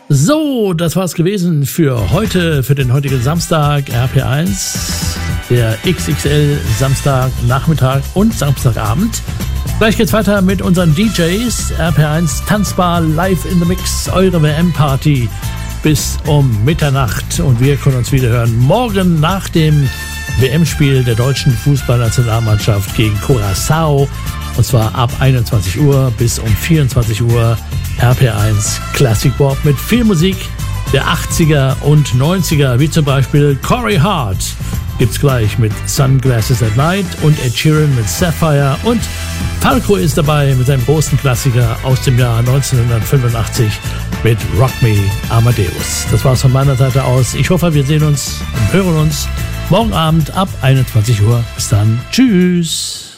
So, das war's gewesen für heute, für den heutigen Samstag, RP1, der XXL Samstag Nachmittag und Samstagabend. Gleich geht's weiter mit unseren DJs, RP1 Tanzbar live in the Mix, eure WM-Party bis um Mitternacht und wir können uns wieder hören morgen nach dem WM-Spiel der deutschen Fußballnationalmannschaft gegen Curaçao und zwar ab 21 Uhr bis um 24 Uhr. RP1 Classic Pop mit viel Musik der 80er und 90er, wie zum Beispiel Corey Hart gibt's gleich mit Sunglasses at Night und Ed Sheeran mit Sapphire und Falco ist dabei mit seinem großen Klassiker aus dem Jahr 1985 mit Rock Me Amadeus. Das war's von meiner Seite aus. Ich hoffe, wir sehen uns und hören uns morgen Abend ab 21 Uhr. Bis dann. Tschüss.